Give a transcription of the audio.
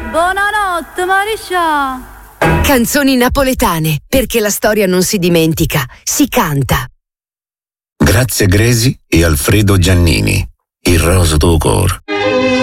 Buonanotte, Mariscia. Canzoni napoletane, perché la storia non si dimentica, si canta. Grazia Gresi e Alfredo Giannini. Il roso tuo cor.